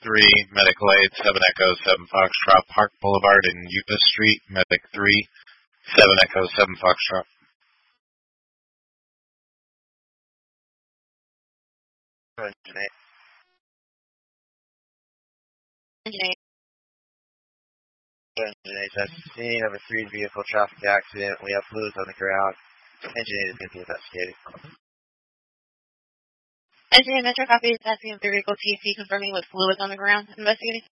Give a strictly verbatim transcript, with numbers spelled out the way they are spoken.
three, Medical Aid, seven Echo, seven Foxtrot, Park Boulevard in Yuba Street, Medic three, seven Echo, seven Foxtrot. Engine eight. Engine eight. Engine eight, that's the scene of a three-vehicle traffic accident. We have fluids on the ground. Engine eight is going to be investigated. Engine eight, Metro copies, asking if the vehicle T C confirming with fluids on the ground. Investigating.